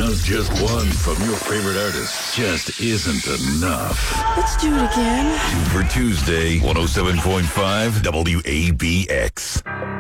Sometimes just one from your favorite artist just isn't enough. Let's do it again. Super Tuesday, 107.5 WABX.